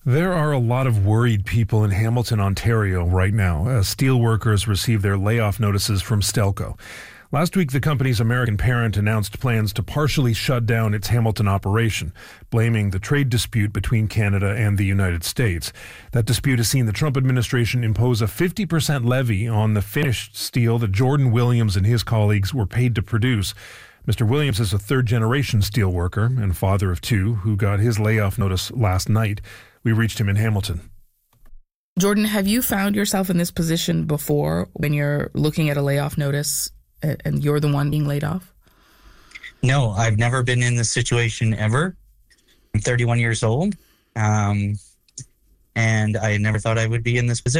There are a lot of worried people in Hamilton, Ontario right now as steelworkers receive their layoff notices from Stelco. Last week, the company's American parent announced plans to partially shut down its Hamilton operation, blaming the trade dispute between Canada and the United States. That dispute has seen the Trump administration impose a 50% levy on the finished steel that Jordan Williams and his colleagues were paid to produce. Mr. Williams is a third-generation steelworker and father of two who got his layoff notice last night. We reached him in Hamilton. Jordan, have you found yourself in this position before when you're looking at a layoff notice and you're the one being laid off? No, I've never been in this situation ever. I'm 31 years old, and I never thought I would be in this position.